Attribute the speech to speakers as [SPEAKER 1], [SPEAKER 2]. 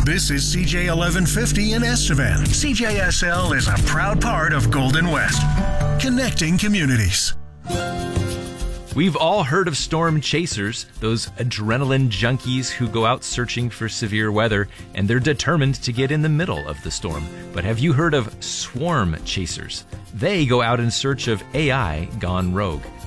[SPEAKER 1] This is CJ 1150 in Estevan. CJSL is a proud part of Golden West, connecting communities.
[SPEAKER 2] We've all heard of storm chasers, those adrenaline junkies who go out searching for severe weather, and they're determined to get in the middle of the storm. But have you heard of swarm chasers? They go out in search of AI gone rogue.